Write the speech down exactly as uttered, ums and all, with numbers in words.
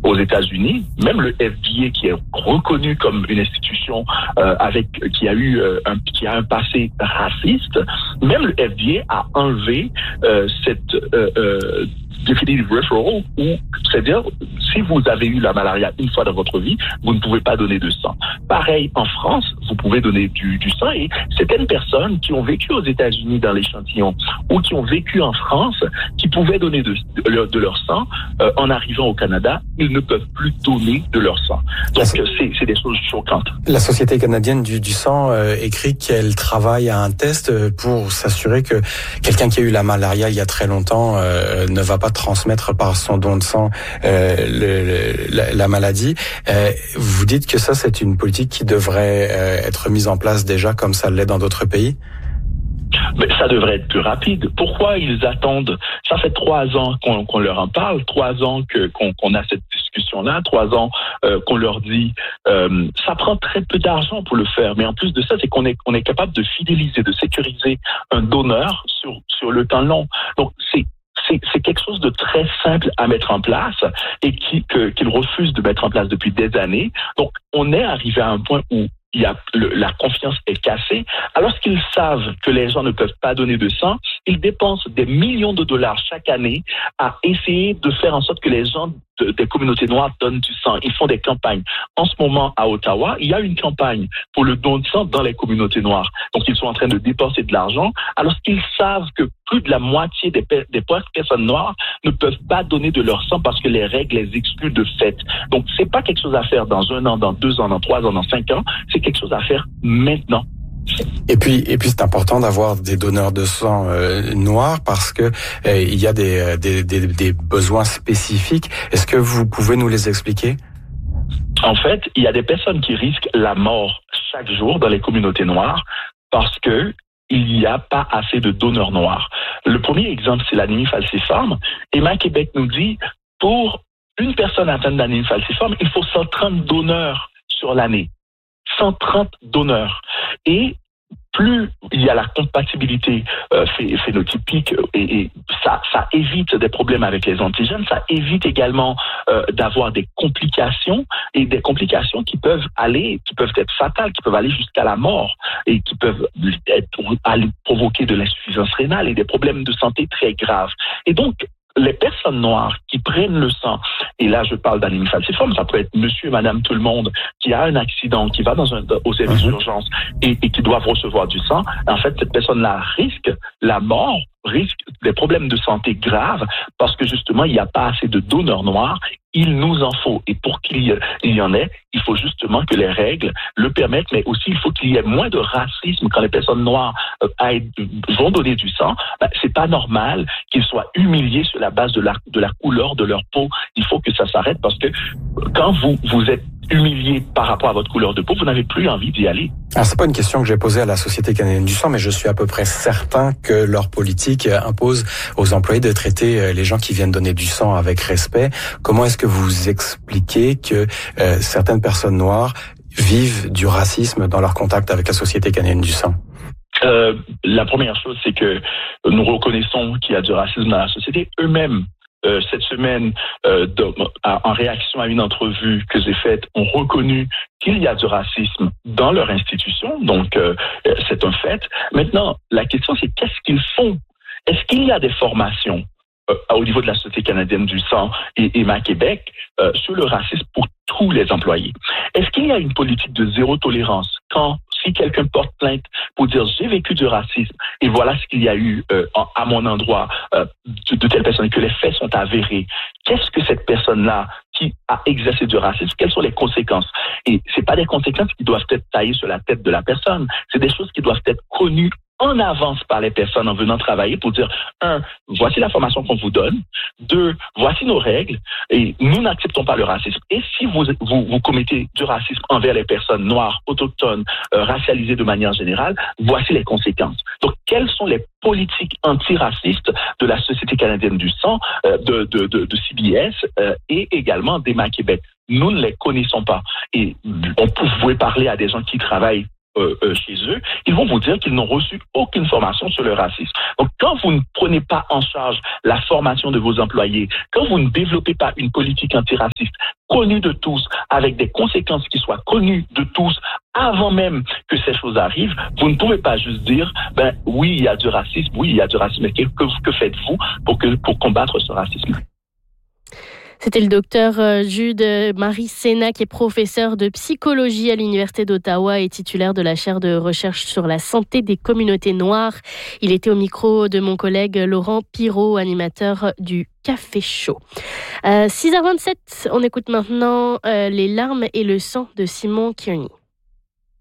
aux États-Unis, même le F B I qui est reconnu comme une institution euh, avec qui a eu euh, un qui a un passé raciste, même le F B I a enlevé euh, cette euh, euh, definitive referral, ou c'est-à-dire si vous avez eu la malaria une fois dans votre vie, vous ne pouvez pas donner de sang. Pareil en France, vous pouvez donner du, du sang, et certaines personnes qui ont vécu aux États-Unis dans l'échantillon ou qui ont vécu en France, qui pouvaient donner de, de, leur, de leur sang euh, en arrivant au Canada, ils ne peuvent plus donner de leur sang. Donc c'est, c'est des choses choquantes. La Société canadienne du, du sang euh, écrit qu'elle travaille à un test pour s'assurer que quelqu'un qui a eu la malaria il y a très longtemps euh, ne va pas transmettre par son don de sang euh, le, le, la, la maladie. Euh, vous dites que ça, c'est une politique qui devrait euh, être mise en place déjà comme ça l'est dans d'autres pays? Mais ça devrait être plus rapide. Pourquoi ils attendent? Ça fait trois ans qu'on, qu'on leur en parle, trois ans que, qu'on, qu'on a cette discussion-là, trois ans euh, qu'on leur dit euh, ça prend très peu d'argent pour le faire. Mais en plus de ça, c'est qu'on est, on est capable de fidéliser, de sécuriser un donneur sur, sur le temps long. Donc, c'est C'est, c'est quelque chose de très simple à mettre en place et qui, que, qu'ils refusent de mettre en place depuis des années. Donc, on est arrivé à un point où il y a le, la confiance est cassée. Alors qu'ils savent que les gens ne peuvent pas donner de sang, ils dépensent des millions de dollars chaque année à essayer de faire en sorte que les gens de, des communautés noires donnent du sang. Ils font des campagnes. En ce moment, à Ottawa, il y a une campagne pour le don de sang dans les communautés noires. Donc, ils sont en train de dépenser de l'argent alors qu'ils savent que plus de la moitié des, des personnes noires ne peuvent pas donner de leur sang parce que les règles les excluent de fait. Donc, c'est pas quelque chose à faire dans un an, dans deux ans, dans trois ans, dans cinq ans. C'est quelque chose à faire maintenant. Et puis, et puis c'est important d'avoir des donneurs de sang euh, noirs parce que euh, il y a des, des, des, des besoins spécifiques. Est-ce que vous pouvez nous les expliquer? En fait, il y a des personnes qui risquent la mort chaque jour dans les communautés noires parce que il n'y a pas assez de donneurs noirs. Le premier exemple, c'est l'anémie falciforme. Emma Québec nous dit, pour une personne atteinte d'anémie falciforme, il faut cent trente donneurs sur l'année. cent trente donneurs. Et plus il y a la compatibilité euh, phénotypique et, et ça, ça évite des problèmes avec les antigènes, ça évite également euh, d'avoir des complications et des complications qui peuvent aller, qui peuvent être fatales, qui peuvent aller jusqu'à la mort et qui peuvent être, aller provoquer de l'insuffisance rénale et des problèmes de santé très graves. Et donc, les personnes noires qui prennent le sang, et là je parle d'anémie falciforme, ça peut être monsieur et madame tout le monde qui a un accident, qui va dans un, au service mmh. d'urgence et, et qui doivent recevoir du sang, en fait cette personne-là risque la mort, risque des problèmes de santé graves parce que justement il n'y a pas assez de donneurs noirs. Il nous en faut. Et pour qu'il y, il y en ait, il faut justement que les règles le permettent, mais aussi il faut qu'il y ait moins de racisme quand les personnes noires euh, aillent, vont donner du sang. Ben, c'est pas normal qu'ils soient humiliés sur la base de la, de la couleur de leur peau. Il faut que ça s'arrête parce que quand vous, vous êtes humilié par rapport à votre couleur de peau, vous n'avez plus envie d'y aller. Alors, c'est pas une question que j'ai posée à la Société canadienne du sang, mais je suis à peu près certain que leur politique impose aux employés de traiter les gens qui viennent donner du sang avec respect. Comment est-ce que vous expliquez que euh, certaines personnes noires vivent du racisme dans leur contact avec la Société canadienne du sang? Euh, la première chose, c'est que nous reconnaissons qu'il y a du racisme dans la société. Eux-mêmes, Euh, cette semaine, euh, de, en réaction à une entrevue que j'ai faite, ont reconnu qu'il y a du racisme dans leur institution. Donc, euh, c'est un fait. Maintenant, la question, c'est qu'est-ce qu'ils font? Est-ce qu'il y a des formations euh, au niveau de la Société canadienne du sang et Emma Québec euh, sur le racisme pour tous les employés? Est-ce qu'il y a une politique de zéro tolérance quand si quelqu'un porte plainte pour dire j'ai vécu du racisme et voilà ce qu'il y a eu euh, à mon endroit euh, de, de telle personne, que les faits sont avérés, qu'est-ce que cette personne-là qui a exercé du racisme, quelles sont les conséquences? Et c'est pas des conséquences qui doivent être taillées sur la tête de la personne, c'est des choses qui doivent être connues en avance par les personnes en venant travailler pour dire, un, voici la formation qu'on vous donne, deux, voici nos règles, et nous n'acceptons pas le racisme. Et si vous, vous, vous commettez du racisme envers les personnes noires, autochtones, euh, racialisées de manière générale, voici les conséquences. Donc, quelles sont les politiques antiracistes de la Société canadienne du sang, euh, de, de, de, de C B S euh, et également d'Emma Québec? Nous ne les connaissons pas. Et on pouvait parler à des gens qui travaillent euh, euh, chez eux, ils vont vous dire qu'ils n'ont reçu aucune formation sur le racisme. Donc, quand vous ne prenez pas en charge la formation de vos employés, quand vous ne développez pas une politique antiraciste connue de tous, avec des conséquences qui soient connues de tous, avant même que ces choses arrivent, vous ne pouvez pas juste dire, ben oui, il y a du racisme, oui, il y a du racisme, mais que, que, que faites-vous pour, que, pour combattre ce racisme? C'était le docteur Jude Marie Sena, qui est professeur de psychologie à l'Université d'Ottawa et titulaire de la chaire de recherche sur la santé des communautés noires. Il était au micro de mon collègue Laurent Pirot, animateur du Café Chaud. Euh, six heures vingt-sept, on écoute maintenant euh, Les larmes et le sang de Simon Kearney.